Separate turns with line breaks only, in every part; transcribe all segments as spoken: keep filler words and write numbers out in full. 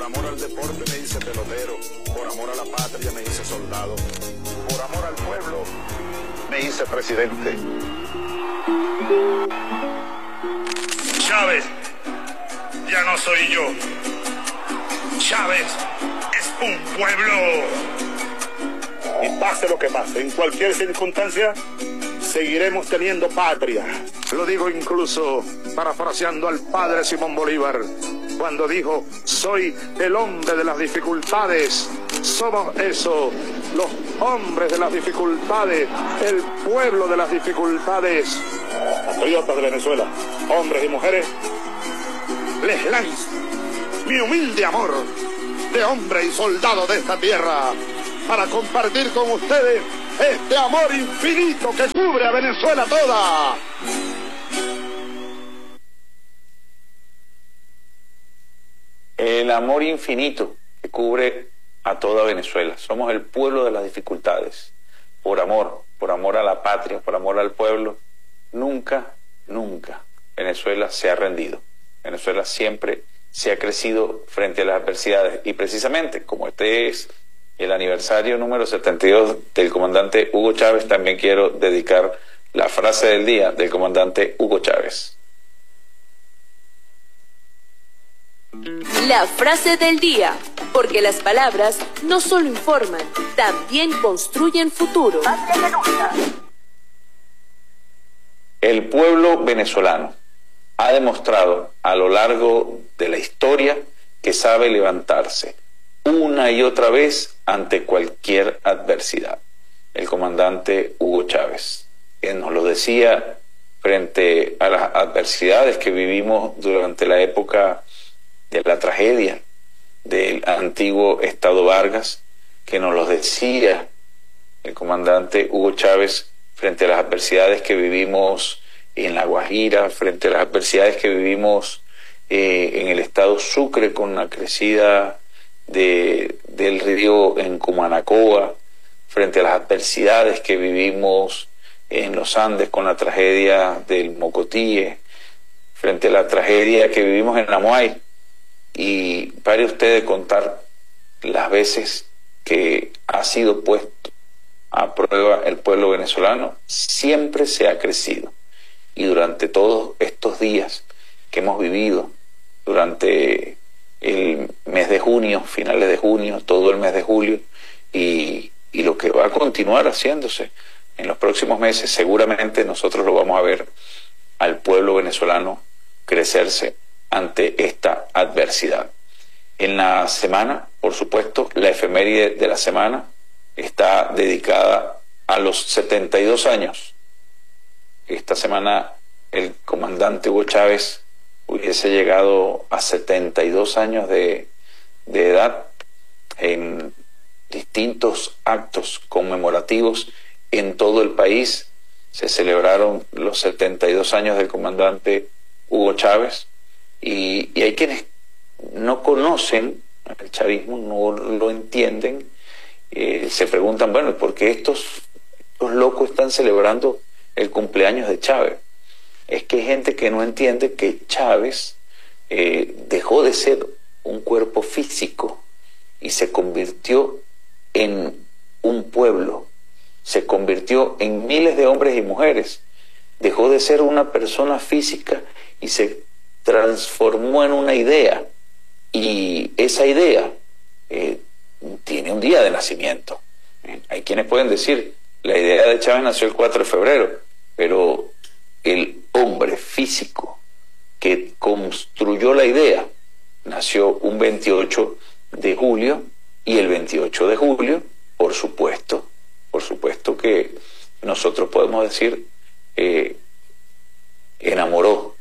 amor al deporte me hice pelotero, por amor a la patria me hice soldado, por amor al pueblo me hice presidente.
Chávez ya no soy yo. Chávez es un pueblo.
Y pase lo que pase, en cualquier circunstancia, seguiremos teniendo patria. Lo digo incluso parafraseando al padre Simón Bolívar, cuando dijo: soy el hombre de las dificultades. Somos eso, los hombres de las dificultades, el pueblo de las dificultades. Patriotas de Venezuela, hombres y mujeres, les lanzo mi humilde amor de hombre y soldado de esta tierra, para compartir con ustedes este amor infinito que cubre a Venezuela toda.
El amor infinito que cubre a toda Venezuela. Somos el pueblo de las dificultades. Por amor, por amor a la patria, por amor al pueblo, nunca, nunca Venezuela se ha rendido. Venezuela siempre se ha crecido frente a las adversidades. Y precisamente, como este es el aniversario número setenta y dos del comandante Hugo Chávez, también quiero dedicar la frase del día del comandante Hugo Chávez.
La frase del día, porque las palabras no solo informan, también construyen futuro.
El pueblo venezolano ha demostrado a lo largo de la historia que sabe levantarse una y otra vez ante cualquier adversidad. El comandante Hugo Chávez, que nos lo decía frente a las adversidades que vivimos durante la época de la tragedia del antiguo Estado Vargas, que nos lo decía el comandante Hugo Chávez frente a las adversidades que vivimos en La Guajira, frente a las adversidades que vivimos eh, en el estado Sucre con la crecida de, del río en Cumanacoa, frente a las adversidades que vivimos en los Andes con la tragedia del Mocotíe, frente a la tragedia que vivimos en Amuay. Y pare usted de contar las veces que ha sido puesto a prueba el pueblo venezolano. Siempre se ha crecido. Y durante todos estos días que hemos vivido, durante el mes de junio, finales de junio, todo el mes de julio, y, y lo que va a continuar haciéndose en los próximos meses, seguramente nosotros lo vamos a ver al pueblo venezolano crecerse ante esta adversidad. En la semana, por supuesto, la efeméride de la semana está dedicada a los setenta y dos años. Esta semana el comandante Hugo Chávez hubiese llegado a setenta y dos años de, de edad. En distintos actos conmemorativos en todo el país se celebraron los setenta y dos años del comandante Hugo Chávez. Y, y hay quienes no conocen el chavismo, no lo entienden, eh, se preguntan, bueno, ¿por qué estos, estos locos están celebrando el cumpleaños de Chávez? Es que hay gente que no entiende que Chávez eh, dejó de ser un cuerpo físico y se convirtió en un pueblo, se convirtió en miles de hombres y mujeres, dejó de ser una persona física y se transformó en una idea, y esa idea eh, tiene un día de nacimiento. Eh, hay quienes pueden decir, la idea de Chávez nació el cuatro de febrero, pero el hombre físico que construyó la idea nació un veintiocho de julio, y el veintiocho de julio, por supuesto, por supuesto que nosotros podemos decir, eh, enamoró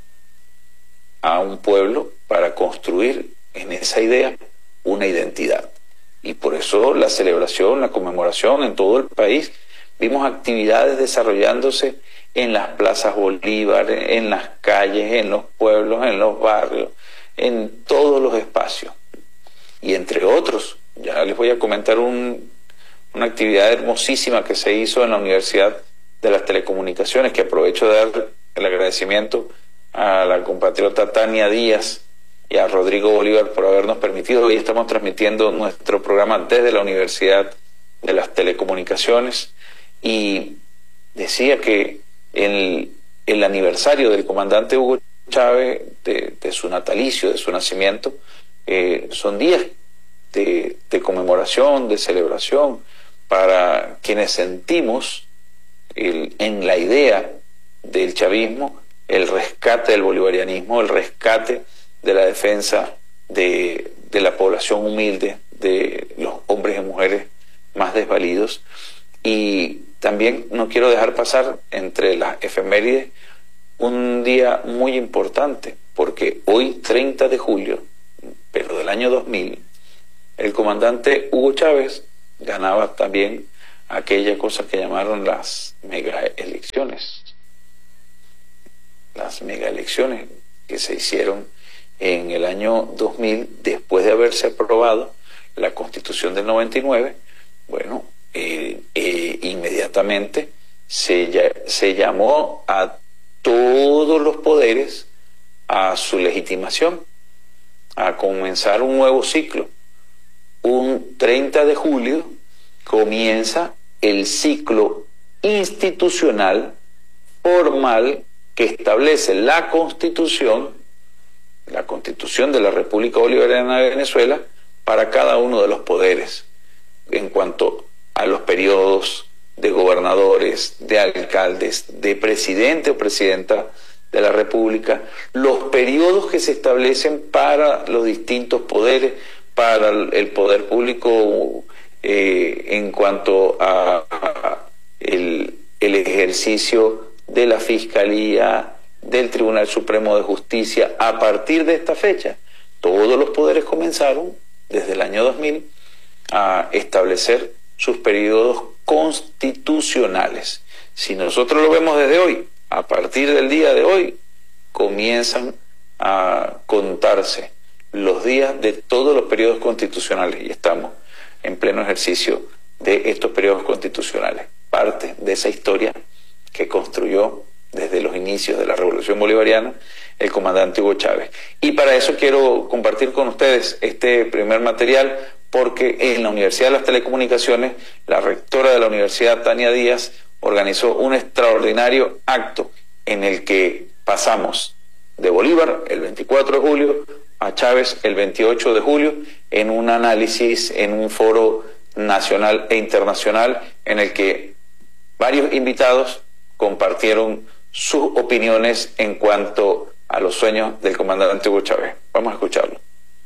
a un pueblo para construir en esa idea una identidad. Y por eso la celebración, la conmemoración en todo el país, vimos actividades desarrollándose en las plazas Bolívar, en las calles, en los pueblos, en los barrios, en todos los espacios. Y entre otros, ya les voy a comentar un, una actividad hermosísima que se hizo en la Universidad de las Telecomunicaciones, que aprovecho de dar el agradecimiento a la compatriota Tania Díaz y a Rodrigo Bolívar por habernos permitido. Hoy estamos transmitiendo nuestro programa desde la Universidad de las Telecomunicaciones, y decía que el, el aniversario del comandante Hugo Chávez, de, de su natalicio, de su nacimiento, eh, son días de, de conmemoración, de celebración, para quienes sentimos el, en la idea del chavismo el rescate del bolivarianismo, el rescate de la defensa de, de la población humilde, de los hombres y mujeres más desvalidos. Y también no quiero dejar pasar entre las efemérides un día muy importante, porque hoy, treinta de julio, pero del año dos mil, el comandante Hugo Chávez ganaba también aquella cosa que llamaron las megaelecciones. Las megaelecciones que se hicieron en el año dos mil, después de haberse aprobado la Constitución del noventa y nueve, bueno, eh, eh, inmediatamente se, se llamó a todos los poderes a su legitimación, a comenzar un nuevo ciclo. Un treinta de julio comienza el ciclo institucional formal que establece la Constitución, la Constitución de la República Bolivariana de Venezuela, para cada uno de los poderes, en cuanto a los periodos de gobernadores, de alcaldes, de presidente o presidenta de la República, los periodos que se establecen para los distintos poderes, para el poder público eh, en cuanto a, a el, el ejercicio de la Fiscalía, del Tribunal Supremo de Justicia. A partir de esta fecha, todos los poderes comenzaron, desde el año dos mil, a establecer sus periodos constitucionales. Si nosotros lo vemos desde hoy, a partir del día de hoy, comienzan a contarse los días de todos los periodos constitucionales, y estamos en pleno ejercicio de estos periodos constitucionales, parte de esa historia que construyó desde los inicios de la Revolución Bolivariana el comandante Hugo Chávez. Y para eso quiero compartir con ustedes este primer material, porque en la Universidad de las Telecomunicaciones, la rectora de la universidad, Tania Díaz, organizó un extraordinario acto en el que pasamos de Bolívar el veinticuatro de julio a Chávez el veintiocho de julio, en un análisis, en un foro nacional e internacional, en el que varios invitados compartieron sus opiniones en cuanto a los sueños del comandante Hugo Chávez. Vamos a escucharlo.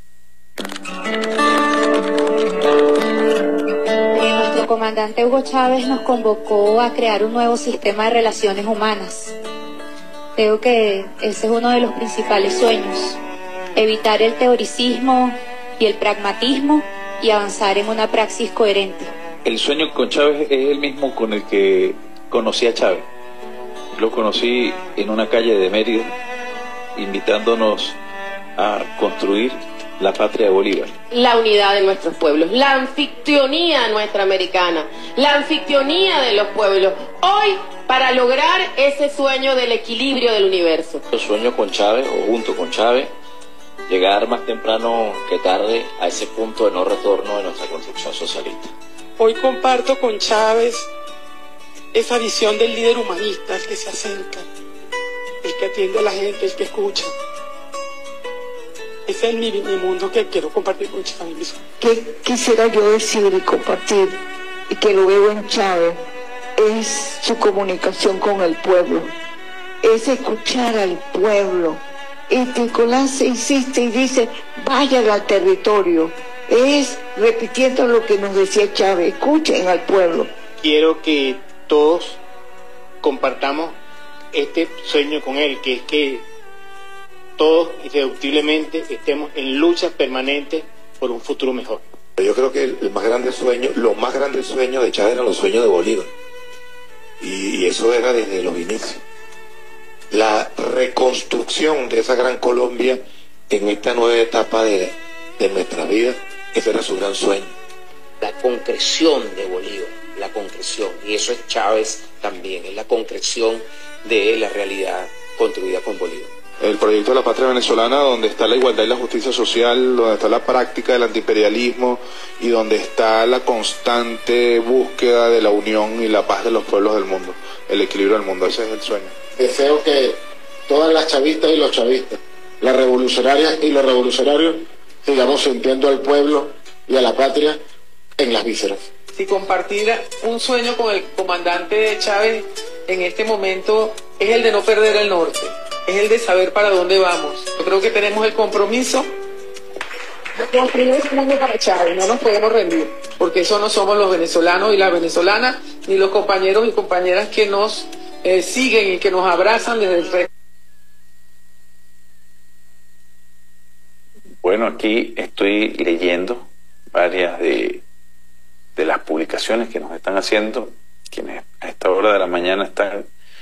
Nuestro comandante Hugo Chávez nos convocó a crear un nuevo sistema de relaciones humanas. Creo que ese es uno de los principales sueños: evitar el teoricismo y el pragmatismo y avanzar en una praxis coherente.
El sueño con Chávez es el mismo con el que conocí a Chávez. Lo conocí en una calle de Mérida, invitándonos a construir la patria de Bolívar.
La unidad de nuestros pueblos, la anfictionía nuestra americana, la anfictionía de los pueblos. Hoy, para lograr ese sueño del equilibrio del universo.
Yo sueño con Chávez, o junto con Chávez, llegar más temprano que tarde a ese punto de no retorno de nuestra construcción socialista.
Hoy comparto con Chávez esa visión del líder humanista, el que se acerca, el que atiende a la gente, el que escucha. Ese es mi, mi mundo que quiero compartir con Chávez.
¿Qué quisiera yo decir y compartir, y que lo veo en Chávez, es su comunicación con el pueblo, es escuchar al pueblo? Y Nicolás se insiste y dice, vayan al territorio, es repitiendo lo que nos decía Chávez, escuchen al pueblo.
Quiero que todos compartamos este sueño con él, que es que todos irreductiblemente estemos en lucha permanente por un futuro mejor.
Yo creo que el, el más grande sueño, lo más grande sueño de Chávez eran los sueños de Bolívar, y, y eso era desde los inicios. La reconstrucción de esa gran Colombia en esta nueva etapa de, de nuestra vida, ese era su gran sueño.
La concreción de Bolívar, la concreción, y eso es Chávez también, es la concreción de la realidad construida con Bolívar.
el proyecto de la patria venezolana, donde está la igualdad y la justicia social, donde está la práctica del antiimperialismo y donde está la constante búsqueda de la unión y la paz de los pueblos del mundo, el equilibrio del mundo. Ese es el sueño.
Deseo que todas las chavistas y los chavistas, las revolucionarias y los revolucionarios, sigamos sintiendo al pueblo y a la patria en las vísceras.
Si compartir un sueño con el comandante Chávez en este momento es el de no perder el norte, es el de saber para dónde vamos. Yo creo que tenemos el compromiso de construir ese mundo para Chávez, no nos podemos rendir, porque eso no somos los venezolanos y las venezolanas, ni los compañeros y compañeras que nos eh, siguen y que nos abrazan desde el resto.
Bueno, aquí estoy leyendo varias de, de las publicaciones que nos están haciendo, quienes a esta hora de la mañana están